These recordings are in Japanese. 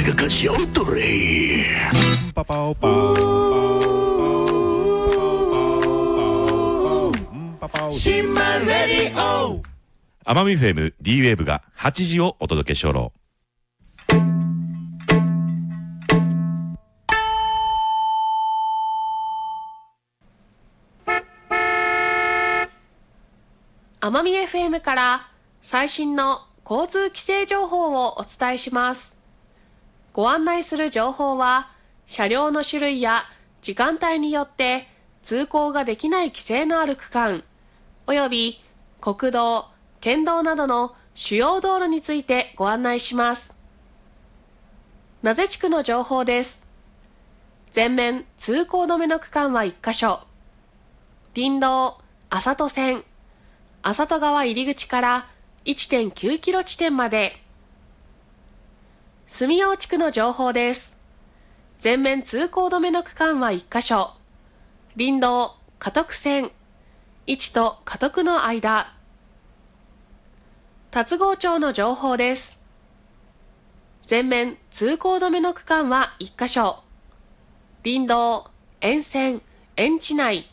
がカシオントレイパパオパオ島レディオ奄美 FM D ウェーブが8時をお届けしょろ奄美 FM から最新の交通規制情報をお伝えします。ご案内する情報は車両の種類や時間帯によって通行ができない規制のある区間および国道、県道などの主要道路についてご案内します。名瀬地区の情報です。全面通行止めの区間は1カ所。林道、浅戸線、浅戸川入り口から 1.9 キロ地点まで。住用地区の情報です。全面通行止めの区間は1カ所。林道、加徳線、市と加徳の間。龍郷町の情報です。全面通行止めの区間は1カ所。林道、沿線、園地内。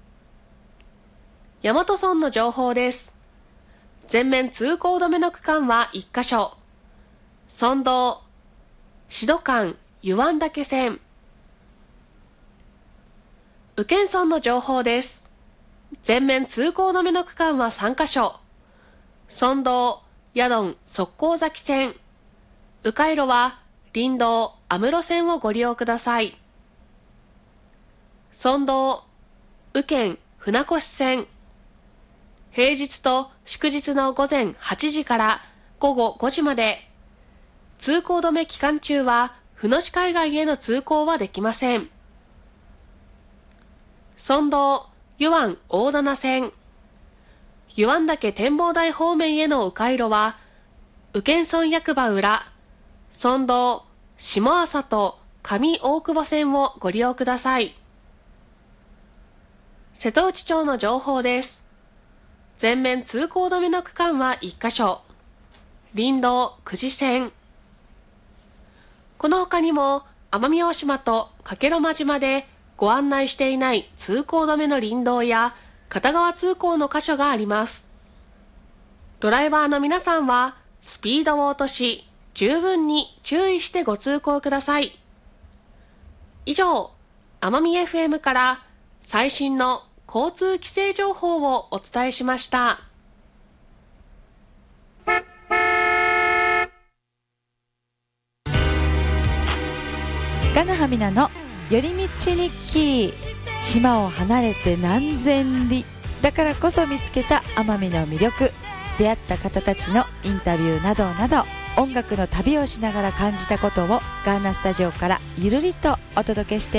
大和村の情報です。全面通行止めの区間は1カ所。村道、志土間、湯湾岳線。宇検村の情報です。全面通行止めの区間は3カ所。村道、矢丼、側溝崎線。迂回路は林道、安室線をご利用ください。村道、宇検、船越線。平日と祝日の午前8時から午後5時まで。通行止め期間中は船越海岸への通行はできません。村道、湯湾大棚線。湯湾岳展望台方面への迂回路は宇検村役場裏、村道、下浅と上大久保線をご利用ください。瀬戸内町の情報です。全面通行止めの区間は1カ所。林道、久慈線。この他にも奄美大島と加計呂麻島でご案内していない通行止めの林道や片側通行の箇所があります。ドライバーの皆さんはスピードを落とし、十分に注意してご通行ください。以上、奄美 FM から最新の交通規制情報をお伝えしました。 ガナハミナの寄り道日記。島を離れて何千里だからこそ見つけた奄美の魅力、出会った方たちのインタビューなどなど、音楽の旅をしながら感じたことをガーナスタジオからゆるりとお届けして